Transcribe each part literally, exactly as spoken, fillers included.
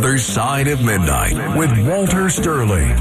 Other Side of Midnight with Walter Sterling.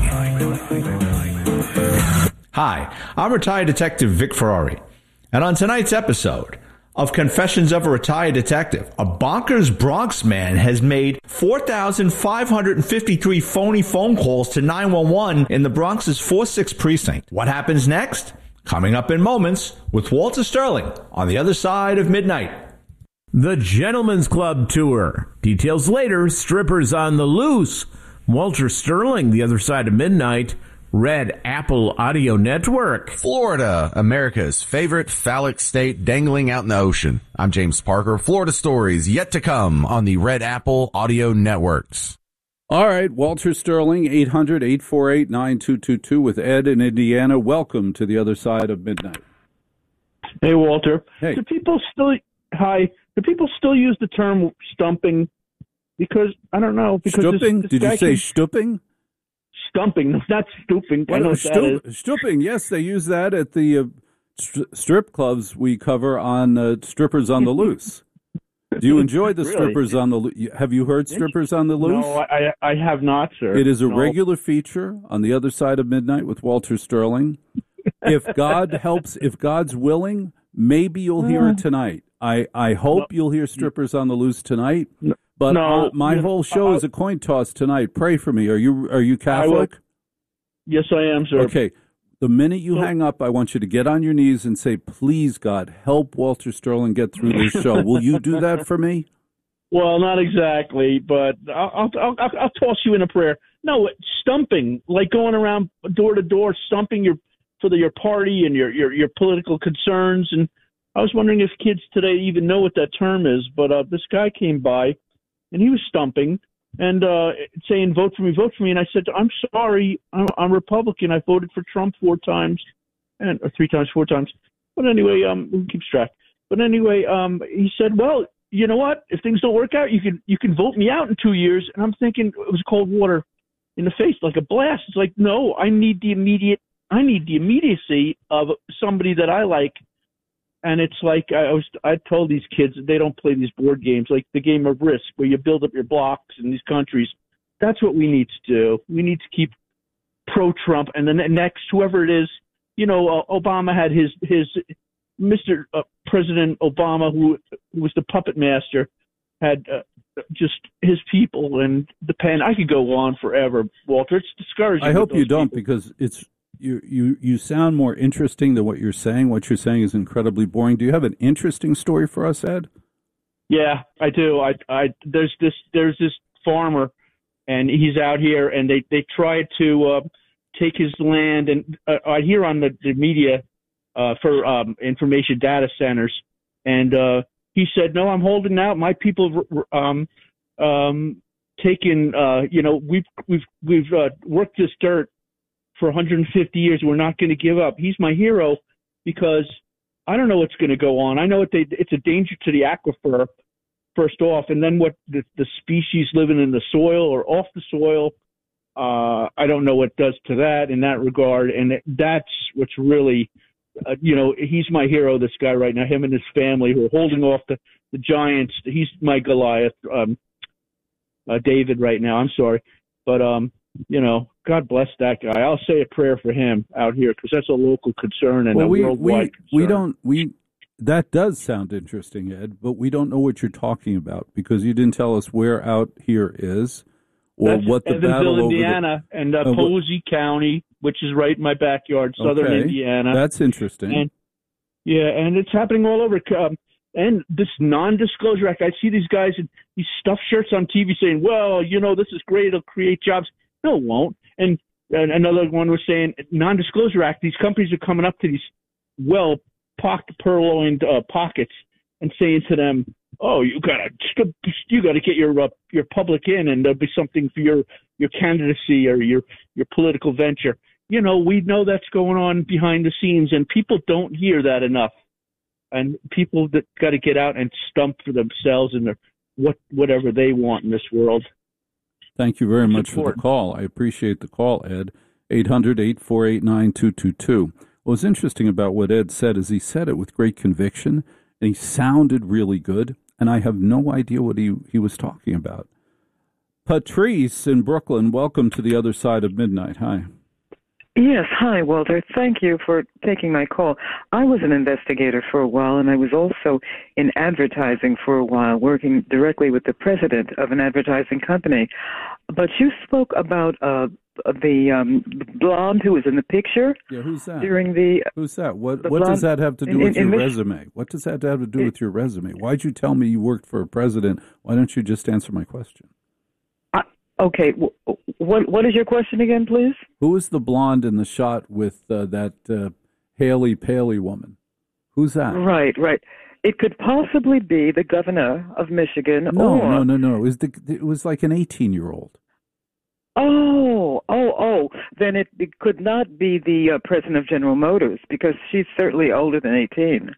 Hi, I'm retired detective Vic Ferrari, and on tonight's episode of Confessions of a Retired Detective, a bonkers Bronx man has made four thousand five hundred fifty-three phony phone calls to nine one one in the Bronx's four six precinct. What happens next? Coming up in moments with Walter Sterling on The Other Side of Midnight. The Gentlemen's Club Tour. Details later. Strippers on the loose. Walter Sterling, The Other Side of Midnight. Red Apple Audio Network. Florida, America's favorite phallic state dangling out in the ocean. I'm James Parker. Florida stories yet to come on the Red Apple Audio Networks. All right, Walter Sterling, eight hundred, eight four eight, nine two two two with Ed in Indiana. Welcome to The Other Side of Midnight. Hey, Walter. Hey. Do people still, hi, do people still use the term stumping? Because, I don't know. Because Stupping? this, this Did you say can, stupping? Stumping, no, not stooping. I know what that Stu- is. Stupping, yes, they use that at the uh, st- strip clubs we cover on uh, Strippers on the Loose. Do you enjoy the Really? Strippers on the Loose? Have you heard Strippers on the Loose? No, I, I have not, sir. It is a No. regular feature on The Other Side of Midnight with Walter Sterling. If God helps, if God's willing, maybe you'll hear it tonight. I, I hope No. you'll hear Strippers on the Loose tonight. But No. uh, my whole show is a coin toss tonight. Pray for me. Are you are you Catholic? Yes, I am, sir. Okay. The minute you So- hang up, I want you to get on your knees and say, please, God, help Walter Sterling get through this show. Will you do that for me? Well, not exactly, but I'll, I'll, I'll, I'll toss you in a prayer. No, stumping, like going around door to door, stumping your for the, your party and your, your, your political concerns. And I was wondering if kids today even know what that term is, but uh, this guy came by, and he was stumping and uh, saying, vote for me, vote for me. And I said, I'm sorry, I'm, I'm Republican. I voted for Trump four times, and or three times, four times. But anyway, um, who keeps track? But anyway, um, he said, well, you know what? If things don't work out, you can you can vote me out in two years. And I'm thinking it was cold water in the face, like a blast. It's like, no, I need the immediate, I need the immediacy of somebody that I like. And it's like I was, I told these kids they don't play these board games, like the game of Risk, where you build up your blocks in these countries. That's what we need to do. We need to keep pro-Trump, and then next, whoever it is, you know, uh, Obama had his his Mister Uh, President Obama, who, who was the puppet master, had uh, just his people and the pen. I could go on forever, Walter. It's discouraging. I hope with those you don't, people. because it's you, you, you sound more interesting than what you're saying. What you're saying is incredibly boring. Do you have an interesting story for us, Ed? Yeah, I do. I, I there's this there's this farmer, and he's out here, and they they tried to uh, take his land, and uh, I hear on the, the media uh, for um, information data centers, and uh, he said, "No, I'm holding out. My people have um, um, taken. Uh, you know, we've we've we've uh, worked this dirt for one hundred fifty years. We're not going to give up." He's my hero because I don't know what's going to go on. I know it, they, it's a danger to the aquifer, first off, and then what the, the species living in the soil or off the soil, uh, I don't know what does to that in that regard. And it, that's what's really, uh, you know, he's my hero, this guy right now, him and his family who are holding off the, the giants. He's my Goliath, um, uh, David right now. I'm sorry. But, um, you know, God bless that guy. I'll say a prayer for him out here because that's a local concern and well, a we, worldwide we, concern. we don't we that does sound interesting, Ed, but we don't know what you're talking about because you didn't tell us where out here is or That's what the Evansville, battle over Indiana, the, and uh, uh, Posey County, which is right in my backyard, southern okay, Indiana. That's interesting. And, yeah, and it's happening all over. Um, and this non-disclosure act, I see these guys in these stuffed shirts on T V saying, well, you know, this is great. It'll create jobs. No, it won't. And, and another one was saying, non-disclosure act, these companies are coming up to these well pocket purloined uh, pockets and saying to them, oh, you gotta you gotta get your uh, your public in, and there'll be something for your your candidacy or your your political venture. You know, we know that's going on behind the scenes, and people don't hear that enough. And people that got to get out and stump for themselves and their what whatever they want in this world. Thank you very It's much important. for the call. I appreciate the call, Ed. eight hundred, eight four eight, nine two two two. What's interesting about what Ed said is he said it with great conviction, and he sounded really good, and I have no idea what he, he was talking about. Patrice in Brooklyn, welcome to the other side of midnight. Hi. Yes, hi, Walter. Thank you for taking my call. I was an investigator for a while, and I was also in advertising for a while, working directly with the president of an advertising company. But you spoke about uh, the um, blonde who was in the picture. Yeah, who's that? During the who's that? What the What blonde, does that have to do in, with in, your in resume? What does that have to do it, with your resume? Why'd you tell me you worked for a president? Why don't you just answer my question? Okay, what what is your question again, please? Who is the blonde in the shot with uh, that uh, Haley Paley woman? Who's that? Right, right. It could possibly be the governor of Michigan. No, or... no, no, no. It was the. It was like an eighteen-year-old. Oh, oh, oh. Then it, it could not be the uh, president of General Motors because she's certainly older than eighteen.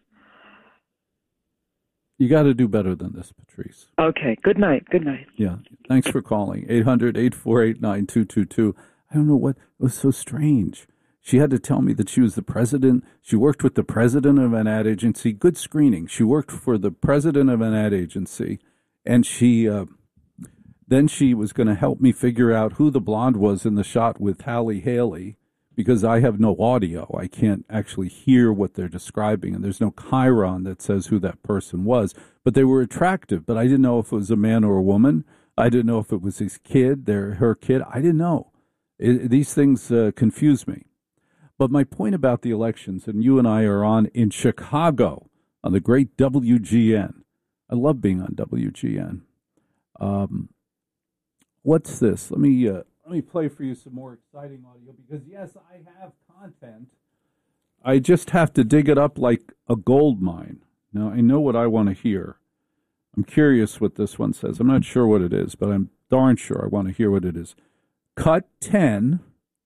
You got to do better than this, Patrice. Okay. Good night. Good night. Yeah. Thanks for calling. eight hundred, eight four eight, nine two two two. I don't know what it was so strange. She had to tell me that she was the president. She worked with the president of an ad agency. Good screening. She worked for the president of an ad agency. And she uh, then she was going to help me figure out who the blonde was in the shot with Hallie Haley. Because I have no audio, I can't actually hear what they're describing, and there's no chyron that says who that person was. But they were attractive, but I didn't know if it was a man or a woman. I didn't know if it was his kid, their her kid. I didn't know. It, these things uh, confuse me. But my point about the elections, and you and I are on in Chicago on the great W G N. I love being on W G N. Um, what's this? Let me. Uh, Let me play for you some more exciting audio because, yes, I have content. I just have to dig it up like a gold mine. Now, I know what I want to hear. I'm curious what this one says. I'm not sure what it is, but I'm darn sure I want to hear what it is. Cut ten.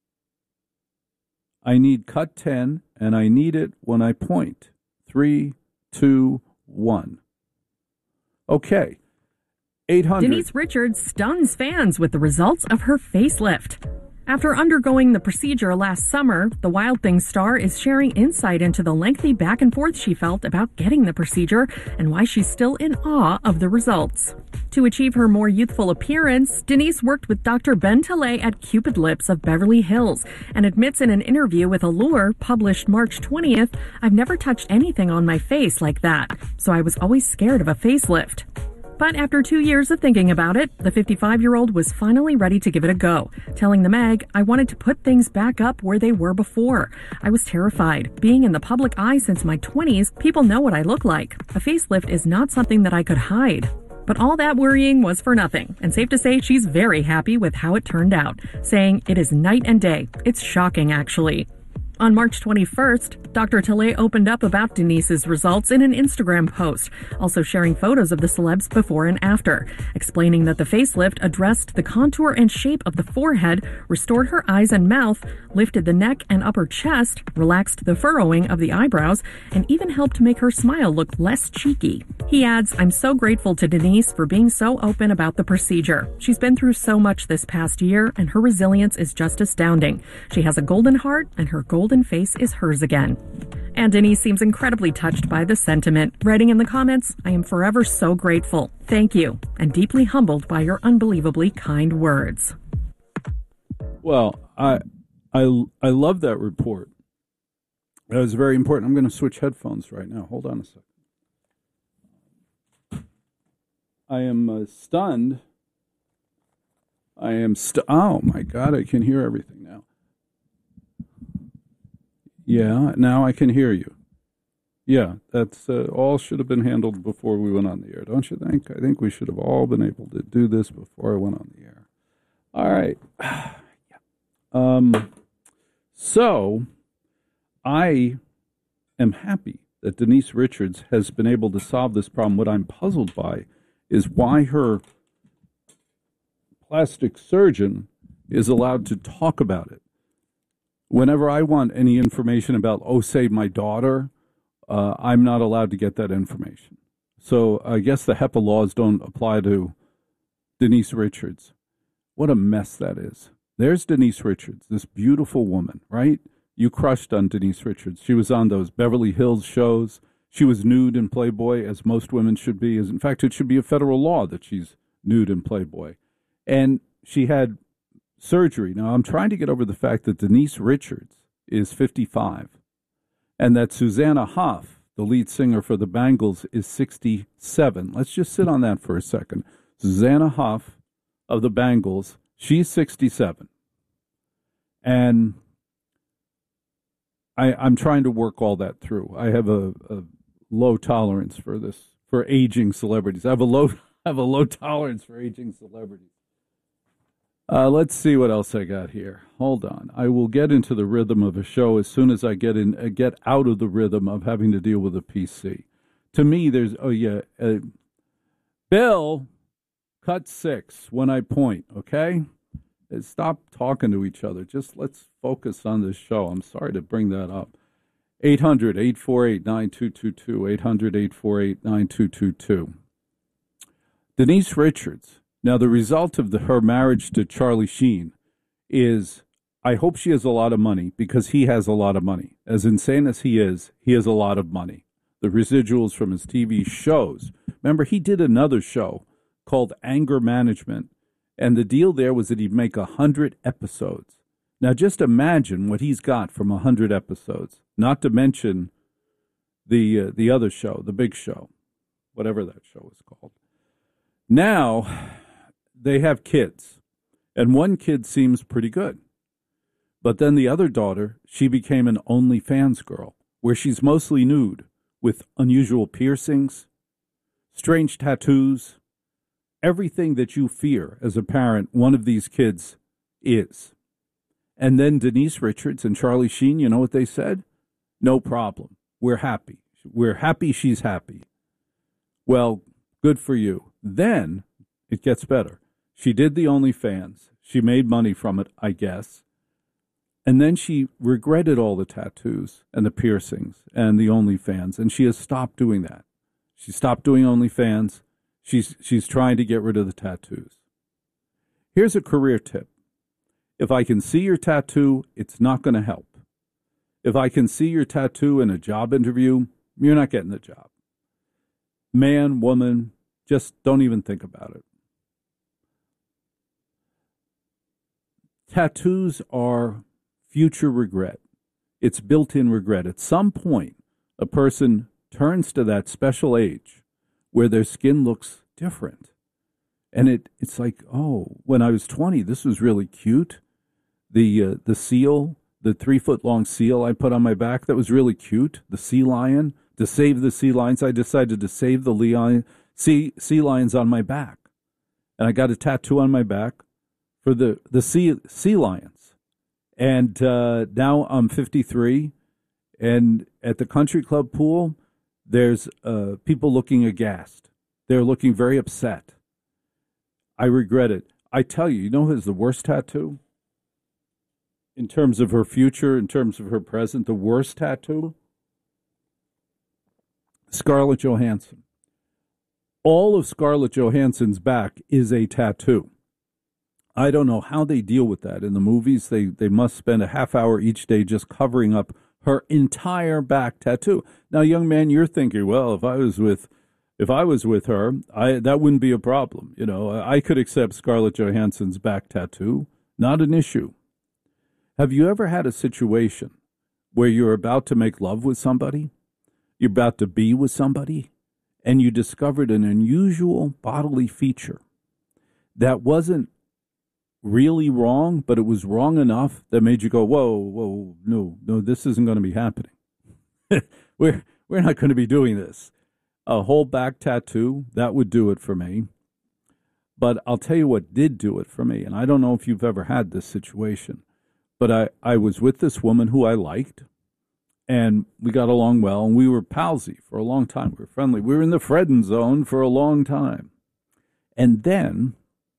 I need cut ten, and I need it when I point. Three, two, one. Okay. eight hundred. Denise Richards stuns fans with the results of her facelift. After undergoing the procedure last summer, the Wild Things star is sharing insight into the lengthy back and forth she felt about getting the procedure and why she's still in awe of the results. To achieve her more youthful appearance, Denise worked with Doctor Ben Tilley at Cupid Lips of Beverly Hills and admits in an interview with Allure published March twentieth, "I've never touched anything on my face like that, so I was always scared of a facelift." But after two years of thinking about it, the fifty-five-year-old was finally ready to give it a go, telling the Mag, "I wanted to put things back up where they were before. I was terrified. Being in the public eye since my twenties, people know what I look like. A facelift is not something that I could hide." But all that worrying was for nothing, and safe to say she's very happy with how it turned out, saying, "It is night and day. It's shocking, actually." On March twenty-first, Doctor Tilley opened up about Denise's results in an Instagram post, also sharing photos of the celebs before and after, explaining that the facelift addressed the contour and shape of the forehead, restored her eyes and mouth, lifted the neck and upper chest, relaxed the furrowing of the eyebrows, and even helped make her smile look less cheeky. He adds, "I'm so grateful to Denise for being so open about the procedure. She's been through so much this past year, and her resilience is just astounding. She has a golden heart, and her golden face is hers again." And Denise seems incredibly touched by the sentiment, writing in the comments, "I am forever so grateful. Thank you, and deeply humbled by your unbelievably kind words." Well, I, I, I love that report. That was very important. I'm going to switch headphones right now. Hold on a second. I am uh, stunned. I am st- Oh, my God, I can hear everything now. Yeah, now I can hear you. Yeah, that's uh, all should have been handled before we went on the air, don't you think? I think we should have all been able to do this before I went on the air. All right. Um, so I am happy that Denise Richards has been able to solve this problem. What I'm puzzled by is why her plastic surgeon is allowed to talk about it. Whenever I want any information about, oh, say, my daughter, uh, I'm not allowed to get that information. So I guess the HEPA laws don't apply to Denise Richards. What a mess that is. There's Denise Richards, this beautiful woman, right? You crushed on Denise Richards. She was on those Beverly Hills shows. She was nude in Playboy, as most women should be. As in fact, it should be a federal law that she's nude in Playboy. And she had surgery. Now, I'm trying to get over the fact that Denise Richards is fifty-five and that Susanna Hoff, the lead singer for the Bangles, is sixty-seven. Let's just sit on that for a second. Susanna Hoff of the Bangles, she's sixty-seven. And I, I'm trying to work all that through. I have a, a low tolerance for this, for aging celebrities. I have a low, I have a low tolerance for aging celebrities. Uh, let's see what else I got here. Hold on. I will get into the rhythm of a show as soon as I get in, uh, get out of the rhythm of having to deal with a P C. To me, there's, oh yeah, uh, Bill, cut six when I point, okay? Stop talking to each other. Just let's focus on this show. I'm sorry to bring that up. eight hundred, eight four eight, nine two two two, eight hundred, eight four eight, nine two two two. Denise Richards. Now, the result of the, her marriage to Charlie Sheen is, I hope she has a lot of money because he has a lot of money. As insane as he is, he has a lot of money. The residuals from his T V shows. Remember, he did another show called Anger Management, and the deal there was that he'd make one hundred episodes. Now, just imagine what he's got from one hundred episodes, not to mention the uh, the other show, The Big Show, whatever that show is called. Now, they have kids, and one kid seems pretty good. But then the other daughter, she became an OnlyFans girl, where she's mostly nude, with unusual piercings, strange tattoos, everything that you fear as a parent, one of these kids is. And then Denise Richards and Charlie Sheen, you know what they said? No problem. We're happy. We're happy she's happy. Well, good for you. Then it gets better. She did the OnlyFans. She made money from it, I guess. And then she regretted all the tattoos and the piercings and the OnlyFans, and she has stopped doing that. She stopped doing OnlyFans. She's, she's trying to get rid of the tattoos. Here's a career tip. If I can see your tattoo, it's not going to help. If I can see your tattoo in a job interview, you're not getting the job. Man, woman, just don't even think about it. Tattoos are future regret. It's built-in regret. At some point, a person turns to that special age where their skin looks different. And it it's like, oh, when I was twenty, this was really cute. The uh, the seal, the three-foot-long seal I put on my back, that was really cute. The sea lion. To save the sea lions, I decided to save the lion, sea, sea lions on my back. And I got a tattoo on my back for the, the sea, sea lions. And uh, now I'm fifty-three, and at the country club pool, there's uh, people looking aghast. They're looking very upset. I regret it. I tell you, you know who has the worst tattoo? In terms of her future, in terms of her present, the worst tattoo? Scarlett Johansson. All of Scarlett Johansson's back is a tattoo. I don't know how they deal with that in the movies. They they must spend a half hour each day just covering up her entire back tattoo. Now, young man, you're thinking, well, if I was with if I was with her, I that wouldn't be a problem. You know, I could accept Scarlett Johansson's back tattoo. Not an issue. Have you ever had a situation where you're about to make love with somebody? You're about to be with somebody, and you discovered an unusual bodily feature that wasn't really wrong, but it was wrong enough that made you go, whoa, whoa, no, no, this isn't going to be happening. we're we're not going to be doing this. A whole back tattoo, that would do it for me. But I'll tell you what did do it for me, and I don't know if you've ever had this situation, but I, I was with this woman who I liked, and we got along well, and we were palsy for a long time. We were friendly. We were in the friend zone for a long time. And then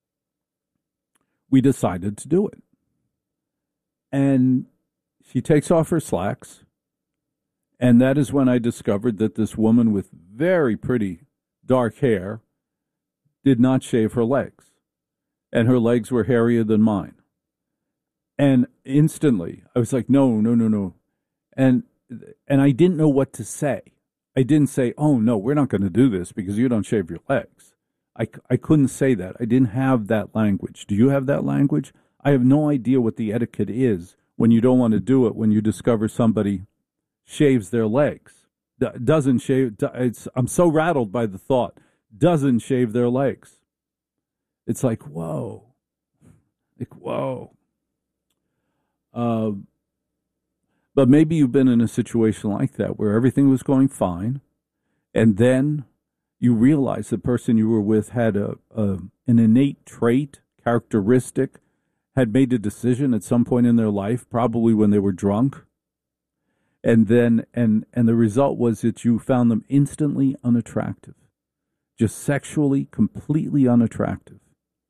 we decided to do it. And she takes off her slacks, and that is when I discovered that this woman with very pretty dark hair did not shave her legs, and her legs were hairier than mine. And instantly, I was like, no, no, no, no. And and I didn't know what to say. I didn't say, oh, no, we're not going to do this because you don't shave your legs. I, I couldn't say that. I didn't have that language. Do you have that language? I have no idea what the etiquette is when you don't want to do it, when you discover somebody shaves their legs. D- doesn't shave. It's, I'm so rattled by the thought. Doesn't shave their legs. It's like, whoa. Like, whoa. Uh, but maybe you've been in a situation like that where everything was going fine, and then you realize the person you were with had a, a an innate trait, characteristic, had made a decision at some point in their life, probably when they were drunk, and then and and the result was that you found them instantly unattractive, just sexually completely unattractive.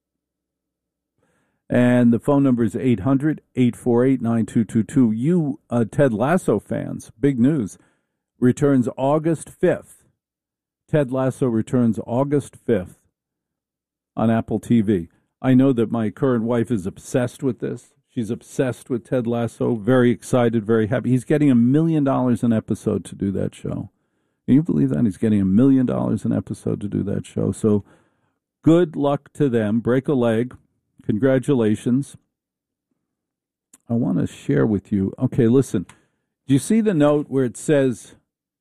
And the phone number is eight hundred, eight four eight, nine two two two. You uh, Ted Lasso fans, big news, returns August fifth. Ted Lasso returns August fifth on Apple T V. I know that my current wife is obsessed with this. She's obsessed with Ted Lasso, very excited, very happy. He's getting a million dollars an episode to do that show. Can you believe that? He's getting a million dollars an episode to do that show. So good luck to them. Break a leg. Congratulations. I want to share with you. Okay, listen. Do you see the note where it says...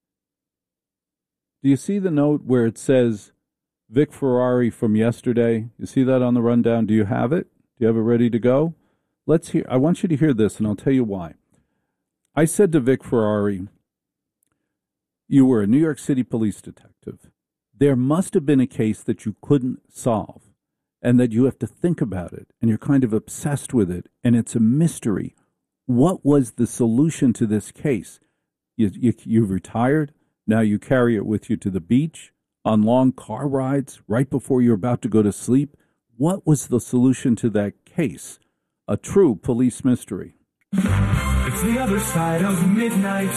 Do you see the note where it says Vic Ferrari from yesterday? You see that on the rundown? Do you have it? Do you have it ready to go? Let's hear. I want you to hear this, and I'll tell you why. I said to Vic Ferrari, you were a New York City police detective. There must have been a case that you couldn't solve, and that you have to think about it, and you're kind of obsessed with it, and it's a mystery. What was the solution to this case? You, you, you've retired. Now you carry it with you to the beach, on long car rides, right before you're about to go to sleep. What was the solution to that case? A true police mystery. It's the other side of midnight.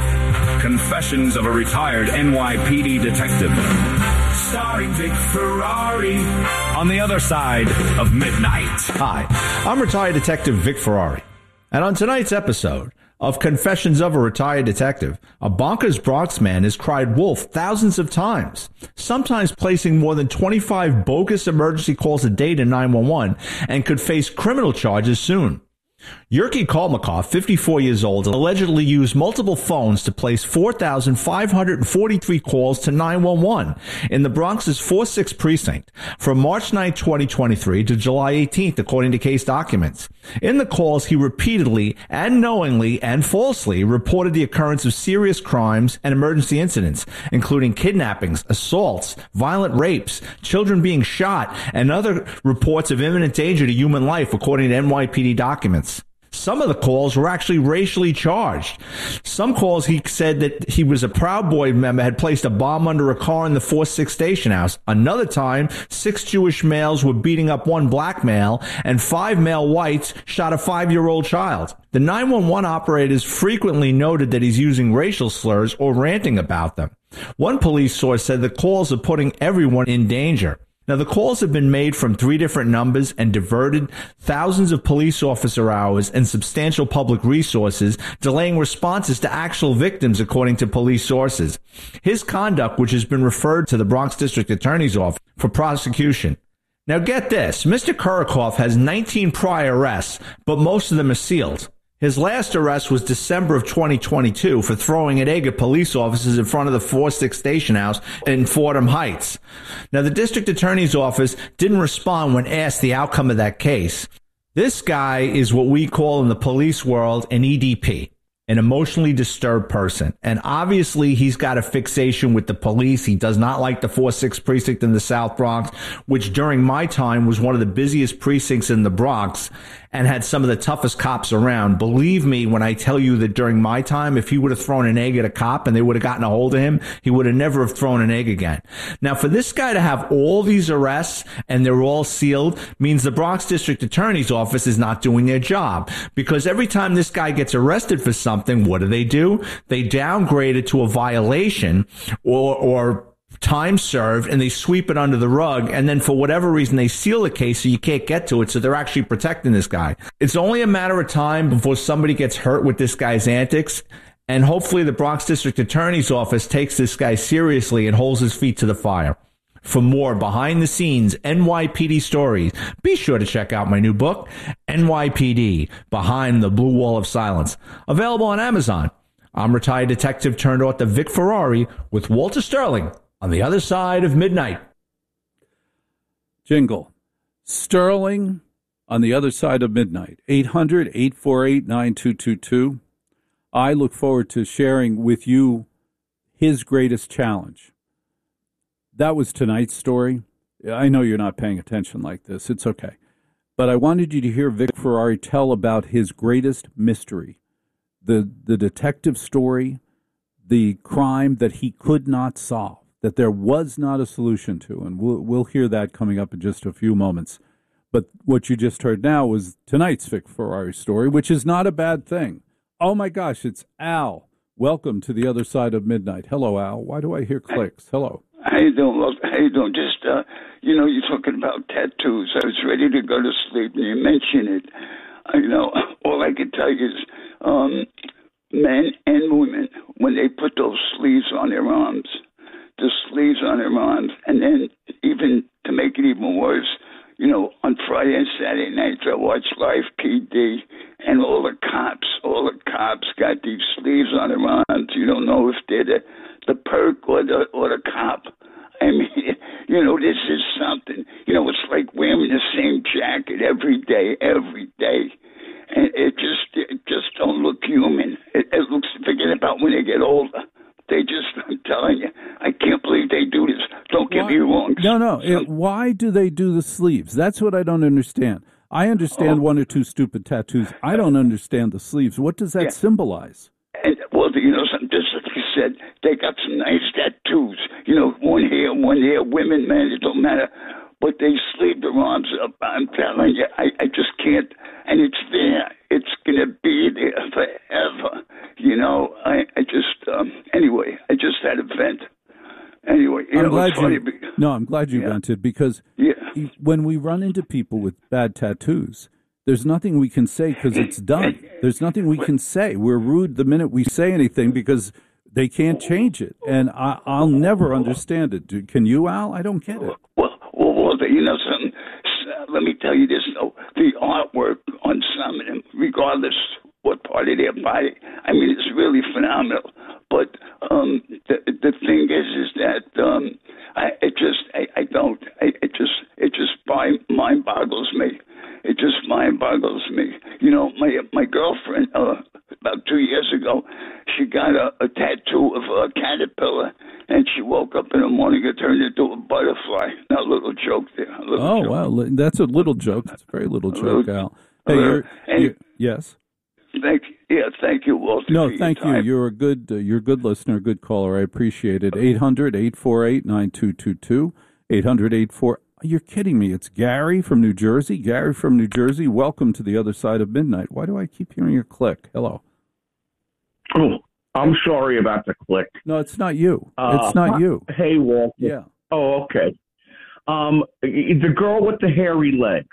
Confessions of a retired N Y P D detective. Starring Vic Ferrari on the other side of midnight. Hi, I'm retired detective Vic Ferrari. And on tonight's episode of Confessions of a Retired Detective, a bonkers Bronx man has cried wolf thousands of times, sometimes placing more than twenty-five bogus emergency calls a day to nine one one, and could face criminal charges soon. Yurki Kalmakov, fifty-four years old, allegedly used multiple phones to place four thousand five hundred forty-three calls to nine one one in the Bronx's four six precinct from March ninth, twenty twenty-three to July eighteenth, according to case documents. In the calls, he repeatedly and knowingly and falsely reported the occurrence of serious crimes and emergency incidents, including kidnappings, assaults, violent rapes, children being shot, and other reports of imminent danger to human life, according to N Y P D documents. Some of the calls were actually racially charged. Some calls he said that he was a Proud Boy member, had placed a bomb under a car in the four six station house. Another time, six Jewish males were beating up one black male, and five male whites shot a five-year-old child. The nine one one operators frequently noted that he's using racial slurs or ranting about them. One police source said the calls are putting everyone in danger. Now, the calls have been made from three different numbers and diverted thousands of police officer hours and substantial public resources, delaying responses to actual victims, according to police sources. His conduct, which has been referred to the Bronx District Attorney's Office for prosecution. Now, get this. Mister Kurikoff has nineteen prior arrests, but most of them are sealed. His last arrest was December of twenty twenty-two for throwing an egg at police officers in front of the four six station house in Fordham Heights. Now, the district attorney's office didn't respond when asked the outcome of that case. This guy is what we call in the police world an E D P, an emotionally disturbed person. And obviously, he's got a fixation with the police. He does not like the four six precinct in the South Bronx, which during my time was one of the busiest precincts in the Bronx and had some of the toughest cops around. Believe me when I tell you that during my time, if he would have thrown an egg at a cop and they would have gotten a hold of him, he would have never have thrown an egg again. Now, for this guy to have all these arrests and they're all sealed means the Bronx District Attorney's Office is not doing their job, because every time this guy gets arrested for something, what do they do? They downgrade it to a violation or, or time served, and they sweep it under the rug, and then for whatever reason they seal the case so you can't get to it, so they're actually protecting this guy. It's only a matter of time before somebody gets hurt with this guy's antics, and hopefully the Bronx District Attorney's Office takes this guy seriously and holds his feet to the fire. For more behind-the-scenes N Y P D stories, be sure to check out my new book, N Y P D, Behind the Blue Wall of Silence, available on Amazon. I'm retired detective turned author Vic Ferrari with Walter Sterling on the other side of midnight. Jingle. Sterling on the other side of midnight. eight hundred, eight four eight, nine two two two. I look forward to sharing with you his greatest challenge. That was tonight's story. I know you're not paying attention like this. It's okay. But I wanted you to hear Vic Ferrari tell about his greatest mystery, the the detective story, the crime that he could not solve, that there was not a solution to. And we'll, we'll hear that coming up in just a few moments. But what you just heard now was tonight's Vic Ferrari story, which is not a bad thing. Oh, my gosh, it's Al. Welcome to the other side of midnight. Hello, Al. Why do I hear clicks? Hello. How you doing? Well, how you doing? Just, uh, you know, you're talking about tattoos. I was ready to go to sleep, and you mentioned it. I you know all I can tell you is um, men and women, when they put those sleeves on their arms, the sleeves on their arms, and then even to make it even worse, you know, on Friday and Saturday nights, I watch Live P D, and all the cops, all the cops got these sleeves on their arms. You don't know if they're the, the perk or the or the cop. I mean, you know, this is something. You know, it's like wearing the same jacket every day, every day, and it just it just don't look human. It, it looks. Forget about when they get older. They just, I'm telling you, I can't believe they do this. Don't get why? me wrong. No, no. It, why do they do the sleeves? That's what I don't understand. I understand oh. one or two stupid tattoos. I don't understand the sleeves. What does that yeah. symbolize? And, well, you know, some, just like you said, they got some nice tattoos. You know, one here, one there, women, men, it don't matter. But they sleeve their arms up. I'm telling you, I, I just can't. And it's there. It's going to be there forever. You know, I, I just, um, anyway, I just had a vent. Anyway, you I'm know, glad it's funny. you, no, I'm glad you yeah. vented because yeah. when we run into people with bad tattoos, there's nothing we can say because it's done. There's nothing we can say. We're rude the minute we say anything because they can't change it. And I, I'll never understand it. Do, can you, Al? I don't get it. Well, well, Walter, you know something? Let me tell you this, though. The artwork on some of them, regardless what part of their body, I mean, it's really phenomenal. But um, the the thing is, is that um, I it just I, I don't I, it just it just mind boggles me. It just mind boggles me. You know, my my girlfriend uh, about two years ago, she got a, a tattoo of a caterpillar, and she woke up in the morning and turned into a butterfly. Now, a little joke there. A little oh joke. wow, that's a little joke. It's a very little joke, little, Al. Hey, you're, and, you're, yes. Thank you. Yeah, thank you, Walter. No, thank you. Time. You're a good, uh, you're a good listener, good caller. I appreciate it. eight hundred, eight four eight, nine two two two. eight hundred, eight four. You're kidding me. It's Gary from New Jersey. Gary from New Jersey. Welcome to the other side of midnight. Why do I keep hearing a click? Hello. Oh, I'm sorry about the click. No, it's not you. Uh, it's not you. Hey, Walter. Yeah. Oh, okay. Um, the girl with the hairy legs.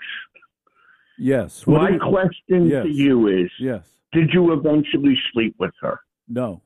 Yes. What My you... question yes. to you is, yes. Did you eventually sleep with her? No.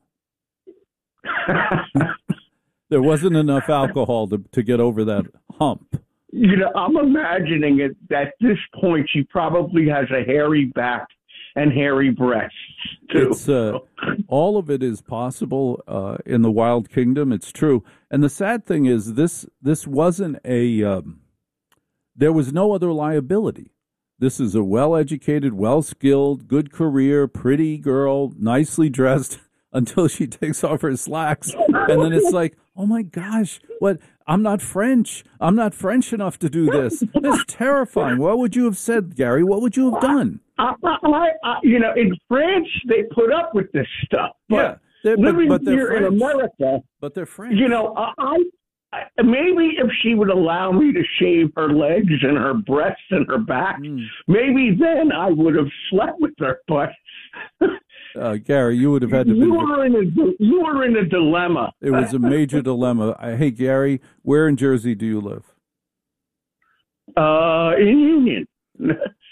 There wasn't enough alcohol to, to get over that hump. You know, I'm imagining it at this point she probably has a hairy back and hairy breasts, too. It's, uh, all of it is possible uh, in the wild kingdom. It's true. And the sad thing is this this wasn't a um, – there was no other liability. This is a well-educated, well-skilled, good career, pretty girl, nicely dressed until she takes off her slacks. And then it's like, oh, my gosh, what? I'm not French. I'm not French enough to do this. It's terrifying. What would you have said, Gary? What would you have done? I, I, I, you know, in France, they put up with this stuff. But yeah, they're, living but, but they're here French. in America, but they're French. You know, I, I maybe if she would allow me to shave her legs and her breasts and her back, mm. maybe then I would have slept with her. But uh, Gary, you would have had to. You be, were in a you were in a dilemma. It was a major dilemma. I, hey, Gary, where in Jersey do you live? Uh, in Union.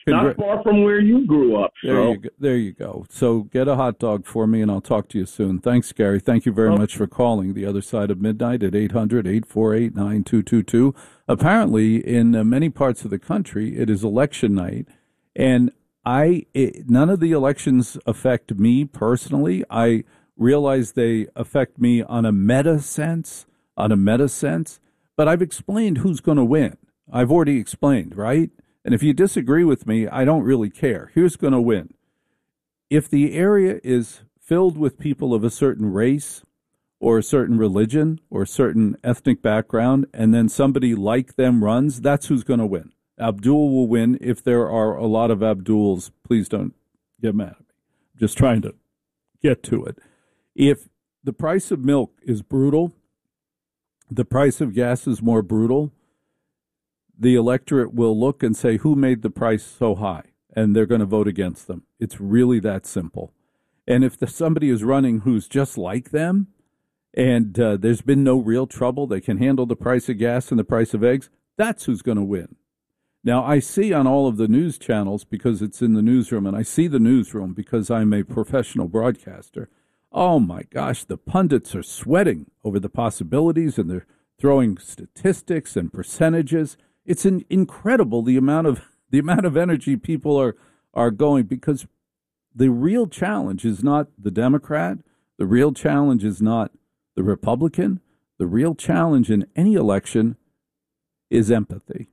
Not far from where you grew up. There So. you go. There you go. So get a hot dog for me, and I'll talk to you soon. Thanks, Gary. Thank you very Oh. much for calling The Other Side of Midnight at eight hundred, eight four eight, nine two two two. Apparently, in uh, many parts of the country, it is election night, and I it, none of the elections affect me personally. I realize they affect me on a meta sense, on a meta sense, but I've explained who's going to win. I've already explained, right? And if you disagree with me, I don't really care. Here's going to win. If the area is filled with people of a certain race or a certain religion or a certain ethnic background, and then somebody like them runs, that's who's going to win. Abdul will win. If there are a lot of Abduls, please don't get mad at me. I'm just trying to get to it. If the price of milk is brutal, the price of gas is more brutal, the electorate will look and say, who made the price so high? And they're going to vote against them. It's really that simple. And if the, somebody is running who's just like them, and uh, there's been no real trouble, they can handle the price of gas and the price of eggs, that's who's going to win. Now, I see on all of the news channels, because it's in the newsroom, and I see the newsroom because I'm a professional broadcaster, oh my gosh, the pundits are sweating over the possibilities, and they're throwing statistics and percentages. It's an incredible the amount of the amount of energy people are, are going, because the real challenge is not the Democrat. The real challenge is not the Republican. The real challenge in any election is empathy.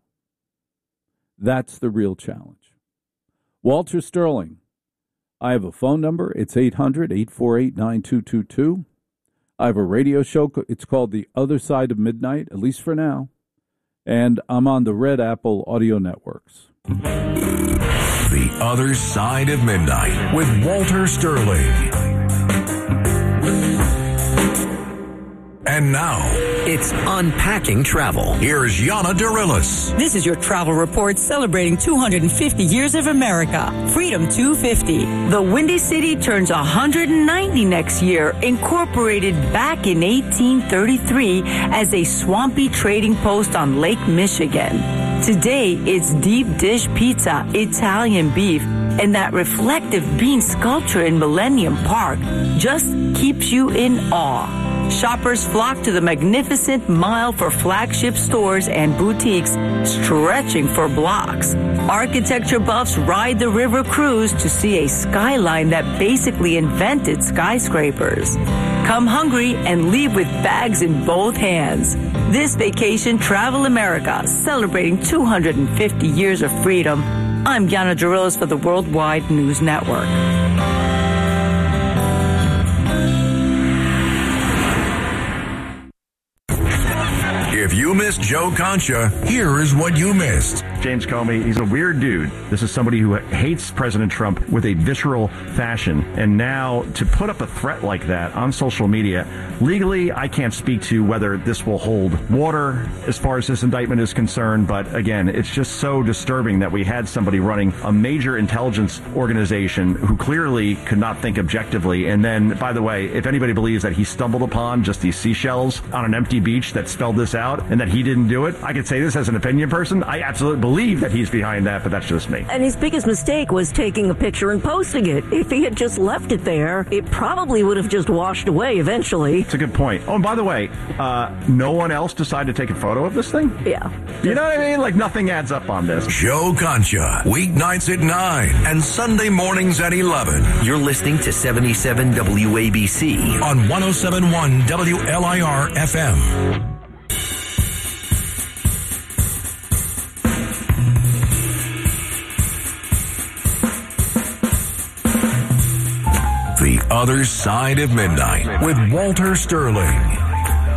That's the real challenge. Walter Sterling, I have a phone number. It's eight hundred, eight four eight, nine two two two. I have a radio show. It's called The Other Side of Midnight, at least for now. And I'm on the Red Apple Audio Networks. The Other Side of Midnight with Walter Sterling. And now, it's Unpacking Travel. Here's Yana Dorillis. This is your travel report celebrating two hundred fifty years of America. Freedom two fifty. The Windy City turns one hundred ninety next year, incorporated back in eighteen thirty-three as a swampy trading post on Lake Michigan. Today, it's deep dish pizza, Italian beef, and that reflective bean sculpture in Millennium Park just keeps you in awe. Shoppers flock to the magnificent mile for flagship stores and boutiques stretching for blocks. Architecture buffs ride the river cruise to see a skyline that basically invented skyscrapers. Come hungry and leave with bags in both hands. This vacation, Travel America, celebrating two hundred fifty years of freedom. I'm Yana Dorillis for the Worldwide News Network. If you missed Joe Concha, here is what you missed. James Comey, he's a weird dude. This is somebody who hates President Trump with a visceral fashion. And now to put up a threat like that on social media, legally, I can't speak to whether this will hold water as far as this indictment is concerned. But again, it's just so disturbing that we had somebody running a major intelligence organization who clearly could not think objectively. And then, by the way, if anybody believes that he stumbled upon just these seashells on an empty beach that spelled this out and that he didn't do it, I could say this as an opinion person. I absolutely believe that he's behind that, but that's just me. And his biggest mistake was taking a picture and posting it. If he had just left it there, it probably would have just washed away eventually. It's a good point. Oh, and by the way, uh, no one else decided to take a photo of this thing? Yeah. You know what I mean? Like, nothing adds up on this. Joe Concha, weeknights at nine and Sunday mornings at eleven. You're listening to seventy-seven W A B C on one oh seven point one W L I R F M. The Other Side of Midnight with Walter Sterling.